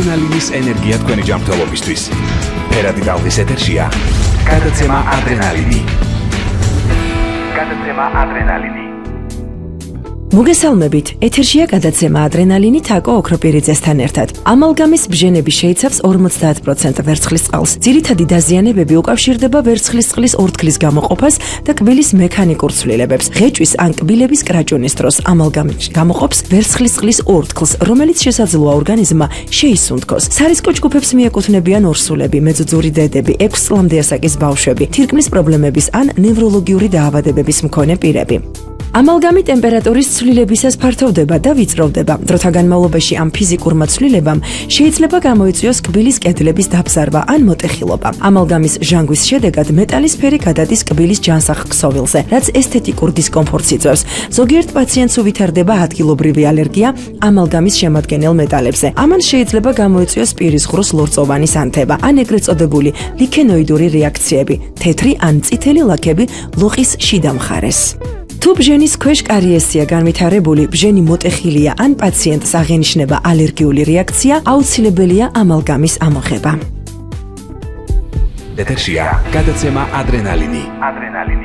ადრენალინის ენერგია თქვენი ჯანმრთელობისთვის. ფერადი ტალღის ეთერშია გადაცემა ადრენალინი. მოგესალმებით, ეთერშია გადაცემა ადრენალინი თაკო ოქროპირიძესთან ერთად. ამალგამის ბჟენები შეიცავს 50% ვერცხლის წყალს. ძირითადი დაზიანებები უკავშირდება ვერცხლის წყლის ორთქლის გამოყოფას და კბილის მექანიკურ ცვლილებებს. ღეჭვის ან კბილების კრაჭუნის დროს ამალგამი გამოყოფს ვერცხლის წყლის ორთქლს, რომელიც შესაძლოა ორგანიზმმა შეისუნთქოს. სარისკო ჯგუფებს მიეკუთვნებიან ორსულები, მეძუძური დედები, 6 წლამდე ასაკის ბავშვები, თირკმლის პრობლემების ან ნევროლოგიური დაავადებების მქონე პირები. ამალგამი ტემპერატურის ცვლილებისას ფართოვდება და ვიწროვდება. დროთა განმავლობაში ამ ფიზიკურმა ცვლილებამ შეიძლება გამოიწვიოს კბილის კედლების დაბზარვა ან მოტეხილობა. ამალგამის ჟანგვის შედეგად მეტალის ფერი გადადის კბილის ჯანსაღ ქსოვილზე, რაც ესთეტიკურ დისკომფორტს იწვევს. ზოგიერთ პაციენტს უვითარდება ადგილობრივი ალერგია ამალგამის შემადგენელ მეტალებზე. ამან შეიძლება გამოიწვიოს პირის ღრუს ლორწოვანი სანთება, ან ეგრეთ წოდებული ლიქენოიდური რეაქციები, თეთრი ან წითელი ლაქები ლოყის შიდა მხარეს. თუ ბჟენის ქვეშ კარიესია განვითარებული, ბჟენი მოტეხილია ან პაციენტს აღენიშნება ალერგიული რეაქცია, აუცილებელია ამალგამის ამოღება. ეთერშია გადაცემა ადრენალინი.